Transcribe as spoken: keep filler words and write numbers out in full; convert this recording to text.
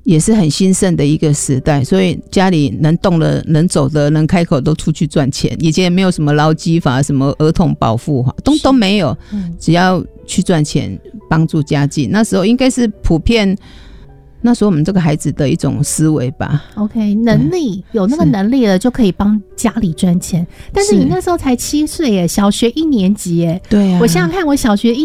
也是很兴盛的一个时代，所以家里能动的能走的能开口都出去赚钱，以前也没有什么劳基法什么儿童保护法都都没有、嗯、只要去赚钱帮助家计，那时候应该是普遍那时候我们这个孩子的一种思维吧。 OK， 能力有那个能力了就可以帮家里赚钱，但是你那时候才七岁耶，小学一年级耶。 对啊， 我想想看，我小学一